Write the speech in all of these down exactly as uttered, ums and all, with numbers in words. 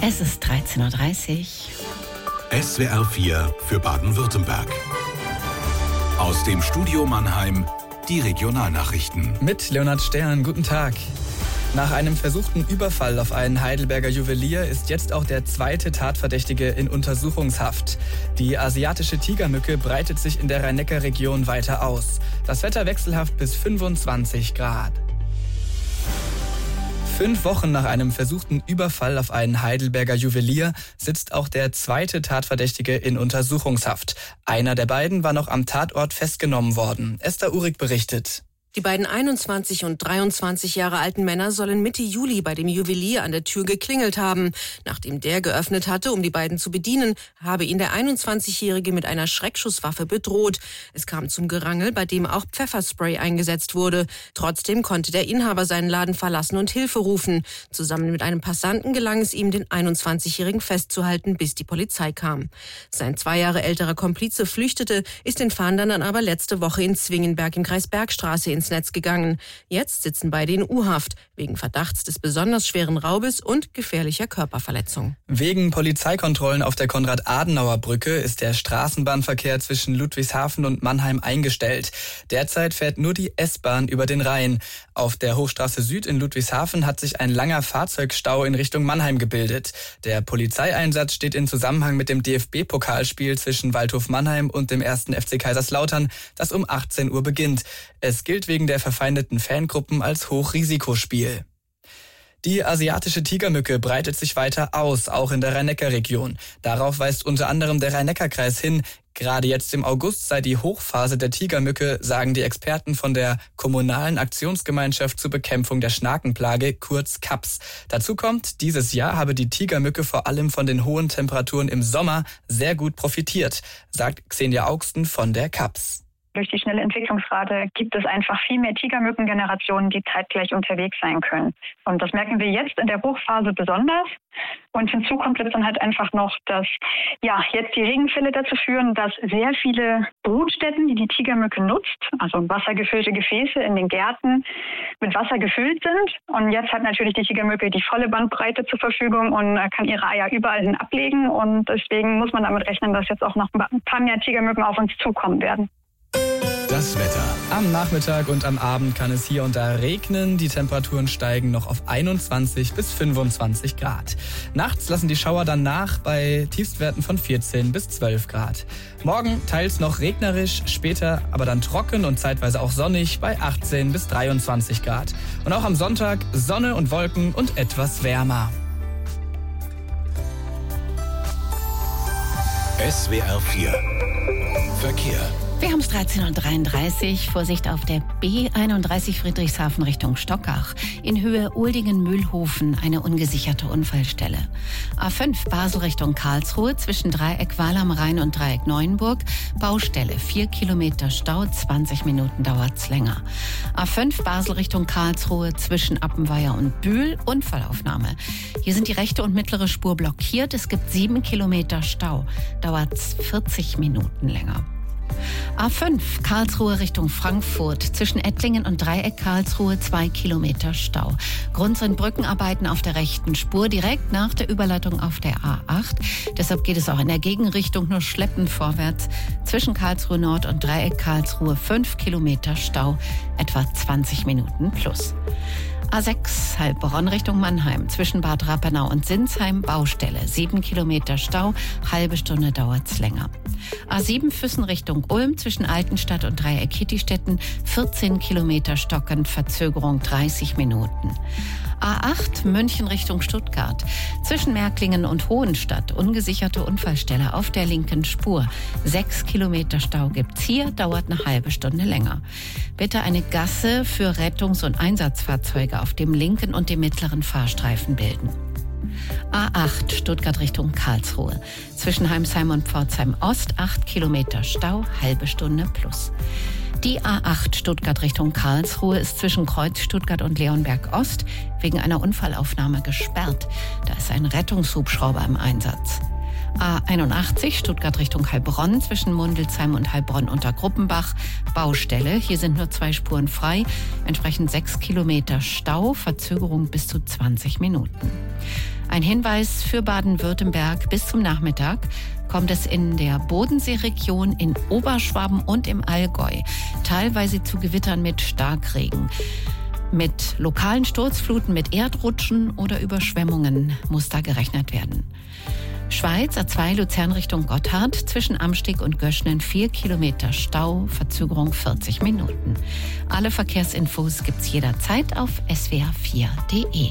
Es ist dreizehn Uhr dreißig. S W R vier für Baden-Württemberg. Aus dem Studio Mannheim die Regionalnachrichten. Mit Leonhard Stern, guten Tag. Nach einem versuchten Überfall auf einen Heidelberger Juwelier ist jetzt auch der zweite Tatverdächtige in Untersuchungshaft. Die asiatische Tigermücke breitet sich in der Rhein-Neckar-Region weiter aus. Das Wetter wechselhaft bis fünfundzwanzig Grad. Fünf Wochen nach einem versuchten Überfall auf einen Heidelberger Juwelier sitzt auch der zweite Tatverdächtige in Untersuchungshaft. Einer der beiden war noch am Tatort festgenommen worden. Esther Uhrig berichtet. Die beiden einundzwanzig und dreiundzwanzig Jahre alten Männer sollen Mitte Juli bei dem Juwelier an der Tür geklingelt haben. Nachdem der geöffnet hatte, um die beiden zu bedienen, habe ihn der einundzwanzigjährige mit einer Schreckschusswaffe bedroht. Es kam zum Gerangel, bei dem auch Pfefferspray eingesetzt wurde. Trotzdem konnte der Inhaber seinen Laden verlassen und Hilfe rufen. Zusammen mit einem Passanten gelang es ihm, den einundzwanzigjährigen festzuhalten, bis die Polizei kam. Sein zwei Jahre älterer Komplize flüchtete, ist den Fahndern dann aber letzte Woche in Zwingenberg im Kreis Bergstraße ins Netz gegangen. Jetzt sitzen beide in U-Haft wegen Verdachts des besonders schweren Raubes und gefährlicher Körperverletzung. Wegen Polizeikontrollen auf der Konrad-Adenauer-Brücke ist der Straßenbahnverkehr zwischen Ludwigshafen und Mannheim eingestellt. Derzeit fährt nur die S-Bahn über den Rhein. Auf der Hochstraße Süd in Ludwigshafen hat sich ein langer Fahrzeugstau in Richtung Mannheim gebildet. Der Polizeieinsatz steht in Zusammenhang mit dem D F B-Pokalspiel zwischen Waldhof Mannheim und dem ersten F C Kaiserslautern, das um achtzehn Uhr beginnt. Es gilt wegen der verfeindeten Fangruppen als Hochrisikospiel. Die asiatische Tigermücke breitet sich weiter aus, auch in der Rhein-Neckar-Region. Darauf weist unter anderem der Rhein-Neckar-Kreis hin. Gerade jetzt im August sei die Hochphase der Tigermücke, sagen die Experten von der Kommunalen Aktionsgemeinschaft zur Bekämpfung der Schnakenplage, kurz C A P S. Dazu kommt, dieses Jahr habe die Tigermücke vor allem von den hohen Temperaturen im Sommer sehr gut profitiert, sagt Xenia Augsten von der C A P S. Durch die schnelle Entwicklungsrate gibt es einfach viel mehr Tigermückengenerationen, die zeitgleich unterwegs sein können. Und das merken wir jetzt in der Hochphase besonders. Und hinzu kommt jetzt dann halt einfach noch, dass ja jetzt die Regenfälle dazu führen, dass sehr viele Brutstätten, die die Tigermücke nutzt, also wassergefüllte Gefäße in den Gärten, mit Wasser gefüllt sind. Und jetzt hat natürlich die Tigermücke die volle Bandbreite zur Verfügung und kann ihre Eier überall hin ablegen. Und deswegen muss man damit rechnen, dass jetzt auch noch ein paar mehr Tigermücken auf uns zukommen werden. Das Wetter. Am Nachmittag und am Abend kann es hier und da regnen. Die Temperaturen steigen noch auf einundzwanzig bis fünfundzwanzig Grad. Nachts lassen die Schauer dann nach bei Tiefstwerten von vierzehn bis zwölf Grad. Morgen teils noch regnerisch, später aber dann trocken und zeitweise auch sonnig bei achtzehn bis dreiundzwanzig Grad. Und auch am Sonntag Sonne und Wolken und etwas wärmer. S W R vier Verkehr. Wir haben es dreizehn Uhr dreiunddreißig. Vorsicht auf der B einunddreißig Friedrichshafen Richtung Stockach. In Höhe Uldingen-Mühlhofen eine ungesicherte Unfallstelle. A fünf Basel Richtung Karlsruhe zwischen Dreieck Wal am Rhein und Dreieck Neuenburg. Baustelle, vier Kilometer Stau, zwanzig Minuten dauert's länger. A fünf Basel Richtung Karlsruhe zwischen Appenweier und Bühl. Unfallaufnahme. Hier sind die rechte und mittlere Spur blockiert. Es gibt sieben Kilometer Stau. Dauert's vierzig Minuten länger. A fünf Karlsruhe Richtung Frankfurt zwischen Ettlingen und Dreieck Karlsruhe zwei Kilometer Stau. Grund sind Brückenarbeiten auf der rechten Spur direkt nach der Überleitung auf der A acht. Deshalb geht es auch in der Gegenrichtung nur schleppend vorwärts. Zwischen Karlsruhe Nord und Dreieck Karlsruhe fünf Kilometer Stau, etwa zwanzig Minuten plus. A sechs Heilbronn Richtung Mannheim zwischen Bad Rappenau und Sinsheim Baustelle. sieben Kilometer Stau, halbe Stunde dauert's länger. A sieben Füssen Richtung Ulm zwischen Altenstadt und Dreieck Kittistetten. vierzehn Kilometer stockend, Verzögerung dreißig Minuten. A acht München Richtung Stuttgart. Zwischen Märklingen und Hohenstadt ungesicherte Unfallstelle auf der linken Spur. Sechs Kilometer Stau gibt's hier, dauert eine halbe Stunde länger. Bitte eine Gasse für Rettungs- und Einsatzfahrzeuge auf dem linken und dem mittleren Fahrstreifen bilden. A acht Stuttgart Richtung Karlsruhe. Zwischen Heimsheim und Pforzheim Ost acht Kilometer Stau, halbe Stunde plus. Die A acht Stuttgart Richtung Karlsruhe ist zwischen Kreuz Stuttgart und Leonberg Ost wegen einer Unfallaufnahme gesperrt. Da ist ein Rettungshubschrauber im Einsatz. A einundachtzig Stuttgart Richtung Heilbronn zwischen Mundelsheim und Heilbronn unter Gruppenbach. Baustelle, hier sind nur zwei Spuren frei, entsprechend sechs Kilometer Stau, Verzögerung bis zu zwanzig Minuten. Ein Hinweis für Baden-Württemberg: bis zum Nachmittag kommt es in der Bodenseeregion, in Oberschwaben und im Allgäu teilweise zu Gewittern mit Starkregen. Mit lokalen Sturzfluten, mit Erdrutschen oder Überschwemmungen muss da gerechnet werden. Schweiz, A zwei Luzern Richtung Gotthard, zwischen Amsteg und Göschnen vier Kilometer Stau, Verzögerung vierzig Minuten. Alle Verkehrsinfos gibt's jederzeit auf s w r vier punkt d e.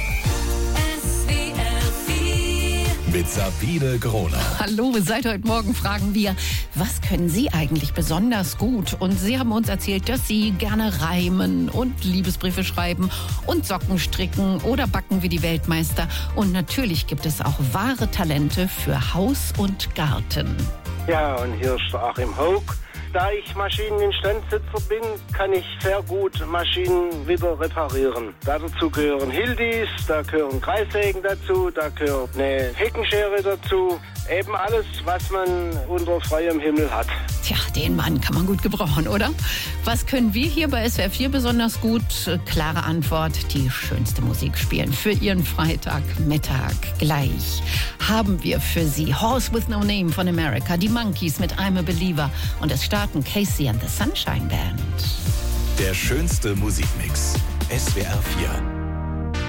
Mit Sabine Groner. Hallo, seit heute Morgen fragen wir, was können Sie eigentlich besonders gut? Und Sie haben uns erzählt, dass Sie gerne reimen und Liebesbriefe schreiben und Socken stricken oder backen wie die Weltmeister. Und natürlich gibt es auch wahre Talente für Haus und Garten. Ja, und hier ist der Achim Haug. Da ich Maschineninstandssetzer bin, kann ich sehr gut Maschinen wieder reparieren. Dazu gehören Hildis, da gehören Kreissägen dazu, da gehört eine Heckenschere dazu. Eben alles, was man unter freiem Himmel hat. Tja, den Mann kann man gut gebrauchen, oder? Was können wir hier bei S W R vier besonders gut? Klare Antwort: die schönste Musik spielen. Für Ihren Freitagmittag gleich haben wir für Sie Horse with No Name von America, die Monkeys mit I'm a Believer und es starten Casey and the Sunshine Band. Der schönste Musikmix. S W R vier.